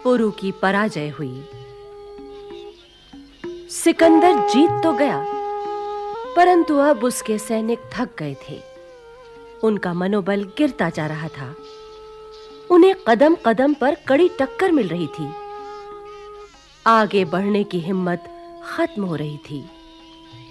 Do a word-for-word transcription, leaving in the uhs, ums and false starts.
पुरु की पराजय हुई। सिकंदर जीत तो गया, परंतु अब उसके सैनिक थक गए थे। उनका मनोबल गिरता जा रहा था। उन्हें कदम-कदम पर कड़ी टक्कर मिल रही थी। आगे बढ़ने की हिम्मत खत्म हो रही थी।